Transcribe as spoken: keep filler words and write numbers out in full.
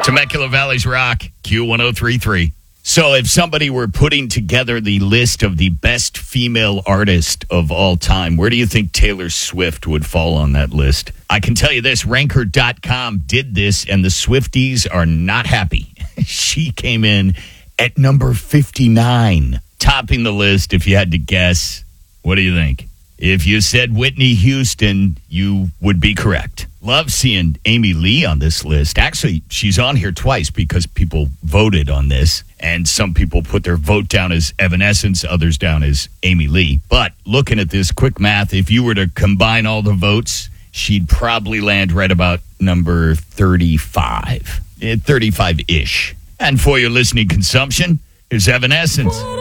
Temecula Valley's Rock, Q ten thirty-three. So if somebody were putting together the list of the best female artist of all time, where do you think Taylor Swift would fall on that list? I can tell you this, ranker dot com did this, and the Swifties are not happy. She came in at number fifty-nine, topping the list if you had to guess. What do you think? If you said Whitney Houston, you would be correct. Love seeing Amy Lee on this list. Actually, she's on here twice because people voted on this, and some people put their vote down as Evanescence, others down as Amy Lee. But looking at this quick math, if you were to combine all the votes, she'd probably land right about number thirty-five, thirty-five-ish. And for your listening consumption, here's Evanescence.